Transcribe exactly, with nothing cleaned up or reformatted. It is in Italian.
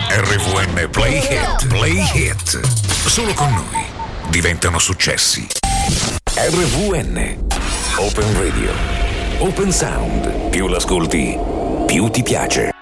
R V N Play Hit, Play Hit. Solo con noi diventano successi. R V N Open Radio, Open Sound. Più l'ascolti, più ti piace.